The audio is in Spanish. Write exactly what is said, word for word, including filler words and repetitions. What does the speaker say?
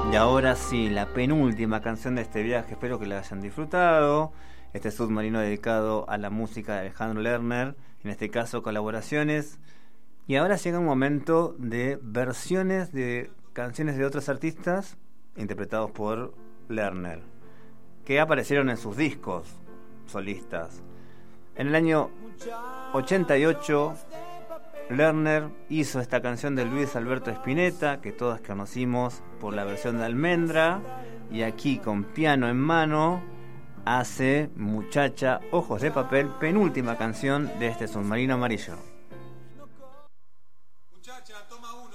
Y ahora sí, la penúltima canción de este viaje, espero que la hayan disfrutado. Este submarino dedicado a la música de Alejandro Lerner, en este caso colaboraciones. Y ahora llega un momento de versiones de canciones de otros artistas interpretados por Lerner, que aparecieron en sus discos solistas. En el año ochenta y ocho, Lerner hizo esta canción de Luis Alberto Spinetta, que todas conocimos por la versión de Almendra, y aquí con piano en mano hace Muchacha, Ojos de Papel, penúltima canción de este submarino amarillo. Muchacha, toma uno.